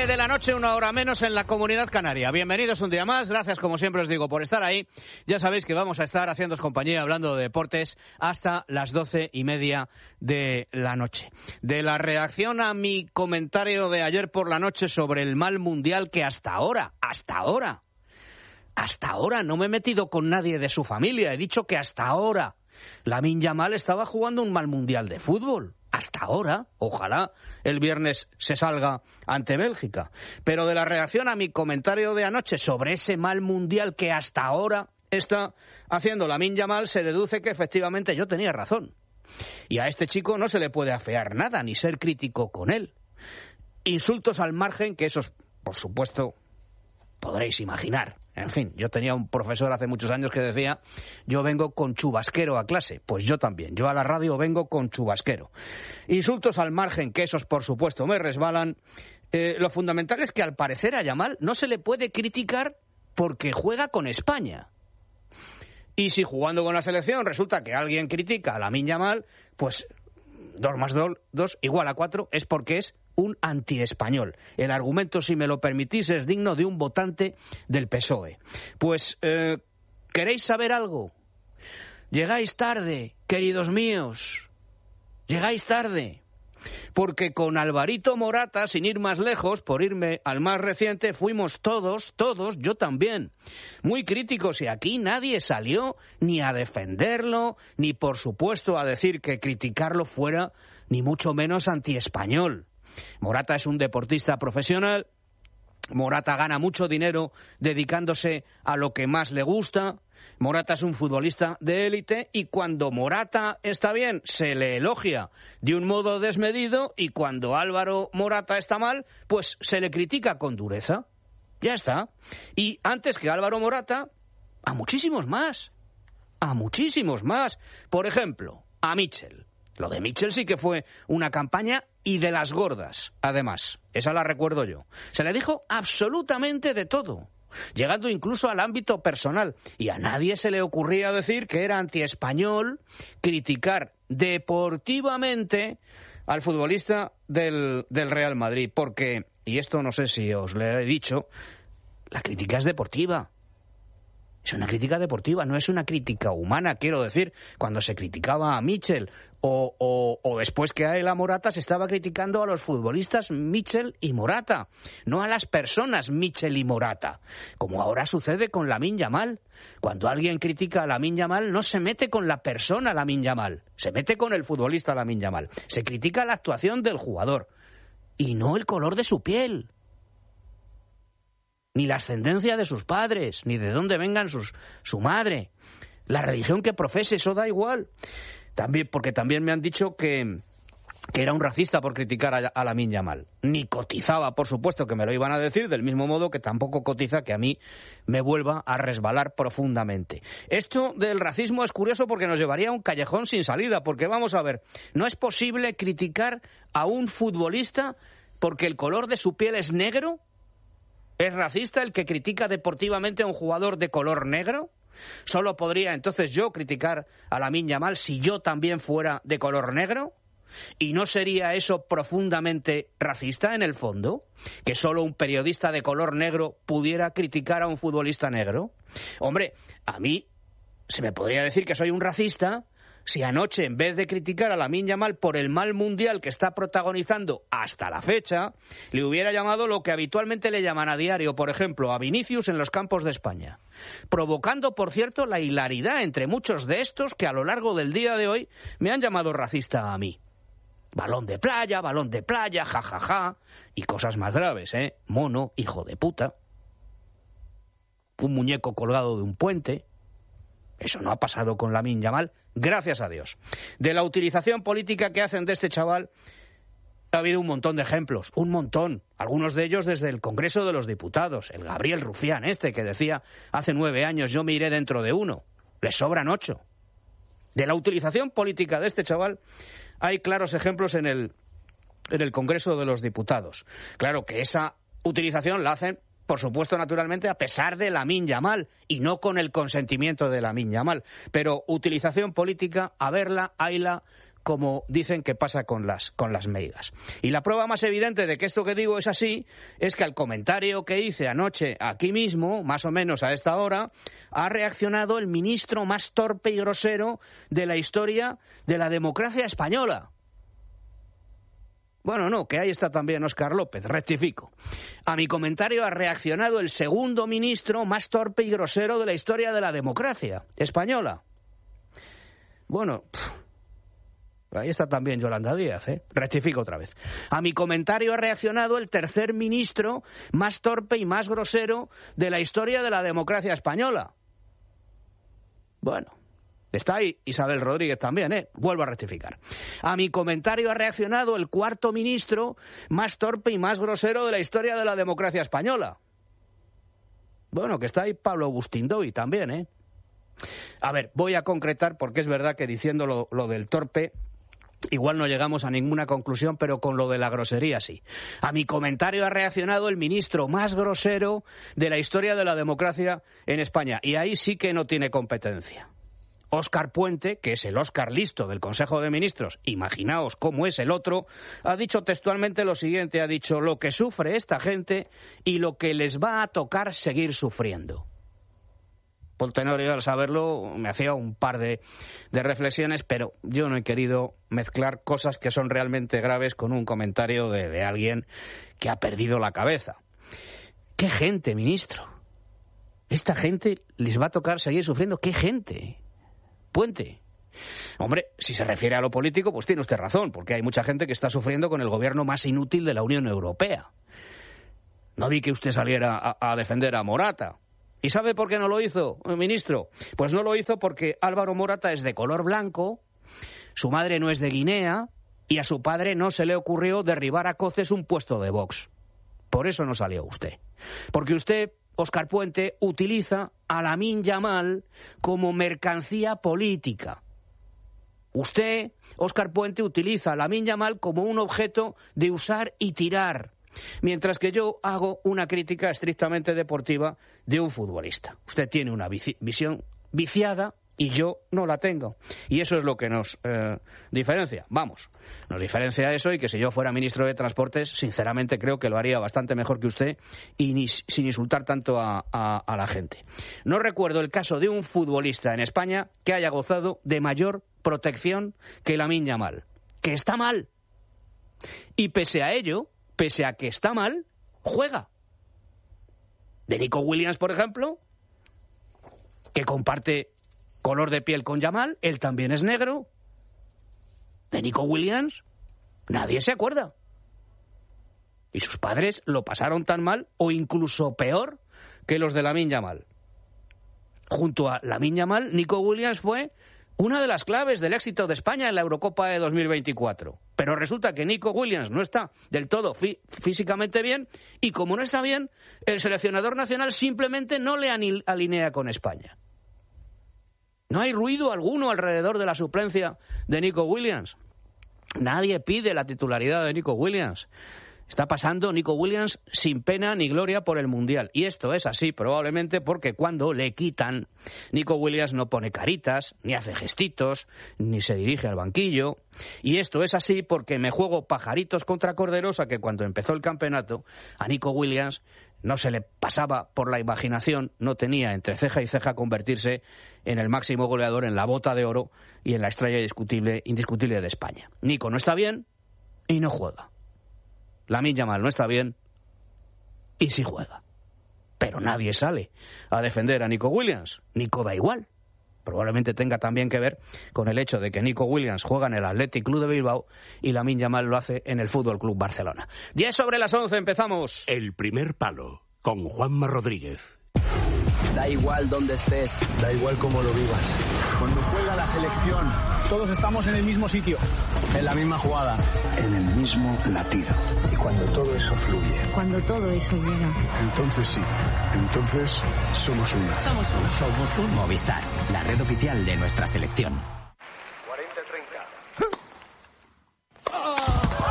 9 de la noche, 1 hora menos en la Comunidad Canaria. Bienvenidos un día más, gracias como siempre os digo por estar ahí. Ya sabéis que vamos a estar haciéndoos compañía hablando de deportes hasta las 12:30 de la noche. De la reacción a mi comentario de ayer por la noche sobre el mal mundial que hasta ahora no me he metido con nadie de su familia. He dicho que hasta ahora Lamine Yamal estaba jugando un mal mundial de fútbol. Hasta ahora, ojalá el viernes se salga ante Bélgica. Pero de la reacción a mi comentario de anoche sobre ese mal mundial que hasta ahora está haciendo Lamine Yamal, se deduce que efectivamente yo tenía razón. Y a este chico no se le puede afear nada, ni ser crítico con él. Insultos al margen, que esos, por supuesto, podréis imaginar. En fin, yo tenía un profesor hace muchos años que decía, yo vengo con chubasquero a clase. Pues yo también, yo a la radio vengo con chubasquero. Insultos al margen, que esos por supuesto me resbalan. Lo fundamental es que al parecer a Yamal no se le puede criticar porque juega con España. Y si jugando con la selección resulta que alguien critica a Lamine Yamal, pues 2 más 2 igual a 4 es porque es un antiespañol. El argumento, si me lo permitís, es digno de un votante del PSOE. Pues, ¿queréis saber algo? Llegáis tarde, queridos míos. Llegáis tarde. Porque con Alvarito Morata, sin ir más lejos, por irme al más reciente, fuimos todos, yo también, muy críticos, y aquí nadie salió ni a defenderlo, ni por supuesto a decir que criticarlo fuera ni mucho menos antiespañol. Morata es un deportista profesional, Morata gana mucho dinero dedicándose a lo que más le gusta, Morata es un futbolista de élite y cuando Morata está bien se le elogia de un modo desmedido y cuando Álvaro Morata está mal pues se le critica con dureza. Ya está. Y antes que Álvaro Morata, a muchísimos más. Por ejemplo, a Mitchell. Lo de Mitchell sí que fue una campaña y de las gordas, además. Esa la recuerdo yo. Se le dijo absolutamente de todo, llegando incluso al ámbito personal. Y a nadie se le ocurría decir que era antiespañol criticar deportivamente al futbolista del Real Madrid. Porque, y esto no sé si os lo he dicho, la crítica es deportiva. Es una crítica deportiva, no es una crítica humana, quiero decir. Cuando se criticaba a Mitchell o después que a él, a Morata, se estaba criticando a los futbolistas Mitchell y Morata, no a las personas Mitchell y Morata, como ahora sucede con Lamine Yamal. Cuando alguien critica a Lamine Yamal, no se mete con la persona Lamine Yamal, se mete con el futbolista Lamine Yamal. Se critica la actuación del jugador y no el color de su piel, ni la ascendencia de sus padres, ni de dónde vengan su madre, la religión que profese, eso da igual. También, porque también me han dicho que era un racista por criticar a Lamine Yamal. Ni cotizaba, por supuesto, que me lo iban a decir, del mismo modo que tampoco cotiza que a mí me vuelva a resbalar profundamente. Esto del racismo es curioso porque nos llevaría a un callejón sin salida, porque vamos a ver, no es posible criticar a un futbolista porque el color de su piel es negro. ¿Es racista el que critica deportivamente a un jugador de color negro? ¿Solo podría entonces yo criticar a Lamine Yamal si yo también fuera de color negro? ¿Y no sería eso profundamente racista en el fondo? ¿Que solo un periodista de color negro pudiera criticar a un futbolista negro? Hombre, a mí se me podría decir que soy un racista si anoche, en vez de criticar a Lamine Yamal por el mal mundial que está protagonizando hasta la fecha, le hubiera llamado lo que habitualmente le llaman a diario, por ejemplo, a Vinicius en los campos de España. Provocando, por cierto, la hilaridad entre muchos de estos que a lo largo del día de hoy me han llamado racista a mí. Balón de playa, jajaja, y cosas más graves, mono, hijo de puta. Un muñeco colgado de un puente. Eso no ha pasado con Lamine Yamal, gracias a Dios. De la utilización política que hacen de este chaval ha habido un montón de ejemplos, un montón. Algunos de ellos desde el Congreso de los Diputados. El Gabriel Rufián que decía hace 9 años yo me iré dentro de 1. Le sobran 8. De la utilización política de este chaval hay claros ejemplos en el Congreso de los Diputados. Claro que esa utilización la hacen, por supuesto, naturalmente, a pesar de Lamine Yamal y no con el consentimiento de Lamine Yamal. Pero utilización política, a verla, hayla, como dicen que pasa con las meigas. Y la prueba más evidente de que esto que digo es así es que al comentario que hice anoche aquí mismo, más o menos a esta hora, ha reaccionado el ministro más torpe y grosero de la historia de la democracia española. Bueno, no, que ahí está también Óscar López, rectifico. A mi comentario ha reaccionado el segundo ministro más torpe y grosero de la historia de la democracia española. Bueno, ahí está también Yolanda Díaz, rectifico otra vez. A mi comentario ha reaccionado el tercer ministro más torpe y más grosero de la historia de la democracia española. Bueno, está ahí Isabel Rodríguez también, vuelvo a rectificar. A mi comentario ha reaccionado el cuarto ministro más torpe y más grosero de la historia de la democracia española. Bueno, que está ahí Pablo Bustindoy también, A ver, voy a concretar porque es verdad que diciendo lo del torpe igual no llegamos a ninguna conclusión, pero con lo de la grosería sí. A mi comentario ha reaccionado el ministro más grosero de la historia de la democracia en España, y ahí sí que no tiene competencia. Óscar Puente, que es el Óscar listo del Consejo de Ministros, imaginaos cómo es el otro, ha dicho textualmente lo siguiente, ha dicho lo que sufre esta gente y lo que les va a tocar seguir sufriendo. Por Tenorio, al saberlo, me hacía un par de reflexiones, pero yo no he querido mezclar cosas que son realmente graves con un comentario de alguien que ha perdido la cabeza. ¡Qué gente, ministro! Esta gente les va a tocar seguir sufriendo. ¡Qué gente! Puente. Hombre, si se refiere a lo político, pues tiene usted razón, porque hay mucha gente que está sufriendo con el gobierno más inútil de la Unión Europea. No vi que usted saliera a defender a Morata. ¿Y sabe por qué no lo hizo, ministro? Pues no lo hizo porque Álvaro Morata es de color blanco, su madre no es de Guinea y a su padre no se le ocurrió derribar a coces un puesto de Vox. Por eso no salió usted. Porque usted, Óscar Puente, utiliza a Lamine Yamal como mercancía política. Usted, Óscar Puente, utiliza a Lamine Yamal como un objeto de usar y tirar, mientras que yo hago una crítica estrictamente deportiva de un futbolista. Usted tiene una visión viciada y yo no la tengo. Y eso es lo que nos diferencia. Vamos, nos diferencia eso, y que si yo fuera ministro de Transportes, sinceramente creo que lo haría bastante mejor que usted y sin insultar tanto a la gente. No recuerdo el caso de un futbolista en España que haya gozado de mayor protección que Lamine Yamal. Que está mal. Y pese a ello, pese a que está mal, juega. De Nico Williams, por ejemplo, que comparte color de piel con Yamal, él también es negro. De Nico Williams nadie se acuerda. Y sus padres lo pasaron tan mal o incluso peor que los de Lamine Yamal. Junto a Lamine Yamal, Nico Williams fue una de las claves del éxito de España en la Eurocopa de 2024. Pero resulta que Nico Williams no está del todo físicamente bien, y como no está bien, el seleccionador nacional simplemente no le alinea con España. No hay ruido alguno alrededor de la suplencia de Nico Williams. Nadie pide la titularidad de Nico Williams. Está pasando Nico Williams sin pena ni gloria por el Mundial. Y esto es así probablemente porque cuando le quitan, Nico Williams no pone caritas, ni hace gestitos, ni se dirige al banquillo. Y esto es así porque me juego pajaritos contra corderos a que cuando empezó el campeonato, a Nico Williams no se le pasaba por la imaginación, no tenía entre ceja y ceja convertirse en el máximo goleador, en la bota de oro y en la estrella indiscutible de España. Nico no está bien y no juega. Lamine Yamal no está bien y sí juega. Pero nadie sale a defender a Nico Williams. Nico da igual. Probablemente tenga también que ver con el hecho de que Nico Williams juega en el Athletic Club de Bilbao y Lamine Yamal lo hace en el Fútbol Club Barcelona. 10:11, empezamos. El primer palo, con Juanma Rodríguez. Da igual dónde estés, da igual cómo lo vivas. Cuando juega la selección, todos estamos en el mismo sitio, en la misma jugada, en el mismo latido. Y cuando todo eso fluye, cuando todo eso llega, entonces sí, entonces somos una. Somos uno. Somos un Movistar, la red oficial de nuestra selección. 40-30.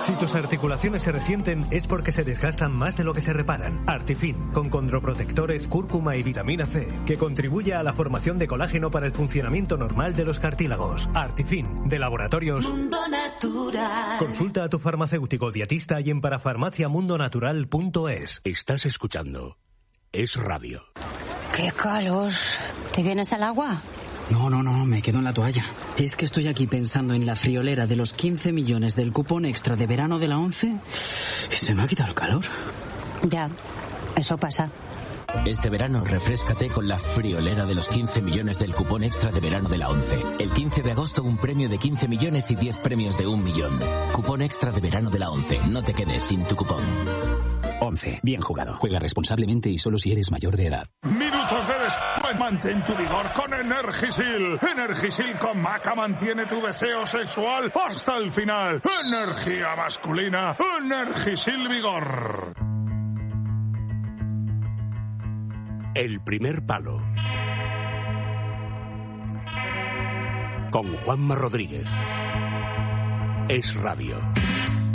Si tus articulaciones se resienten es porque se desgastan más de lo que se reparan. Artifin, con condroprotectores, cúrcuma y vitamina C, que contribuye a la formación de colágeno para el funcionamiento normal de los cartílagos. Artifin, de Laboratorios Mundo Natural. Consulta a tu farmacéutico dietista y en parafarmaciamundonatural.es. Estás escuchando Es Radio. ¡Qué calor! ¿Te vienes al agua? No, me quedo en la toalla. Es que estoy aquí pensando en la friolera de los 15 millones del cupón extra de verano de la ONCE y se me ha quitado el calor. Ya, eso pasa. Este verano refréscate con la friolera de los 15 millones del cupón extra de verano de la ONCE. El 15 de agosto un premio de 15 millones y 10 premios de 1 millón. Cupón extra de verano de la ONCE. No te quedes sin tu cupón. ONCE. Bien jugado. Juega responsablemente y solo si eres mayor de edad. Minutos de después. Mantén tu vigor con Energisil. Energisil con maca mantiene tu deseo sexual hasta el final. Energía masculina. Energisil Vigor. El primer palo. Con Juanma Rodríguez. Es Radio.